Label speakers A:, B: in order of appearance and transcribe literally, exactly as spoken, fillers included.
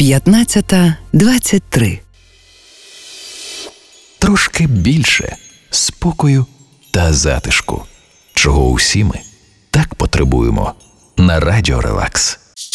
A: п'ятнадцята двадцять три.
B: Трошки більше спокою та затишку, чого усі ми так потребуємо на Радіо Релакс.